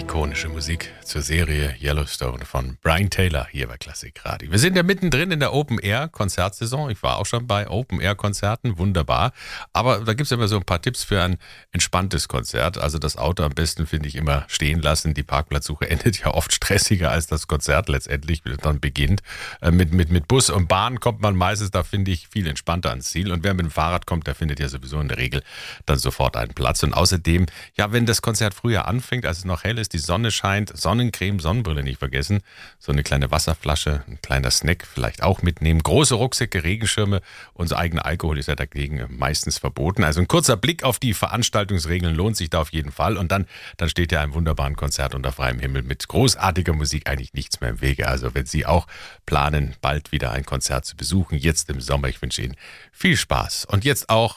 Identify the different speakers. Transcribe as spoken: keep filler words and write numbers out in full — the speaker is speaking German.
Speaker 1: ikonische Musik zur Serie Yellowstone von Brian Taylor hier bei Klassik Radio. Wir sind ja mittendrin in der Open-Air-Konzertsaison. Ich war auch schon bei Open-Air-Konzerten, wunderbar. Aber da gibt es immer so ein paar Tipps für ein entspanntes Konzert. Also das Auto am besten, finde ich, immer stehen lassen. Die Parkplatzsuche endet ja oft stressiger, als das Konzert letztendlich dann beginnt. Äh, mit, mit, mit Bus und Bahn kommt man meistens, da finde ich, viel entspannter ans Ziel. Und wer mit dem Fahrrad kommt, der findet ja sowieso in der Regel dann sofort einen Platz. Und außerdem, ja, wenn das Konzert früher anfängt, als es noch hell ist, die Sonne scheint, Sonnencreme, Sonnenbrille nicht vergessen, so eine kleine Wasserflasche, ein kleiner Snack vielleicht auch mitnehmen, große Rucksäcke, Regenschirme, unser eigener Alkohol ist ja dagegen meistens verboten. Also ein kurzer Blick auf die Veranstaltungsregeln lohnt sich da auf jeden Fall und dann, dann steht ja einem wunderbaren Konzert unter freiem Himmel mit großartiger Musik eigentlich nichts mehr im Wege. Also wenn Sie auch planen, bald wieder ein Konzert zu besuchen, jetzt im Sommer, ich wünsche Ihnen viel Spaß. Und jetzt auch